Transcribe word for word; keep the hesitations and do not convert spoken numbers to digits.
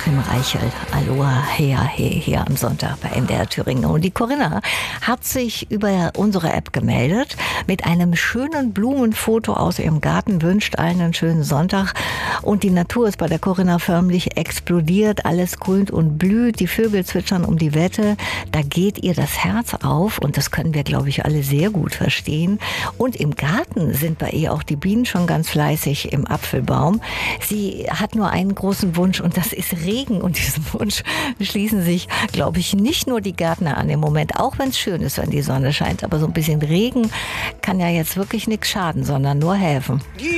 Joachim Reichel. Aloha, hea, he, hier am Sonntag bei M D R Thüringen. Und die Corinna hat sich über unsere App gemeldet mit einem schönen Blumenfoto aus ihrem Garten, wünscht allen einen schönen Sonntag. Und die Natur ist bei der Corinna förmlich explodiert. Alles grünt und blüht. Die Vögel zwitschern um die Wette. Da geht ihr das Herz auf. Und das können wir, glaube ich, alle sehr gut verstehen. Und im Garten sind bei ihr auch die Bienen schon ganz fleißig im Apfelbaum. Sie hat nur einen großen Wunsch und das ist Regen. Und diesen Wunsch schließen sich, glaube ich, nicht nur die Gärtner an im Moment, auch wenn es schön ist, wenn die Sonne scheint. Aber so ein bisschen Regen kann ja jetzt wirklich nichts schaden, sondern nur helfen.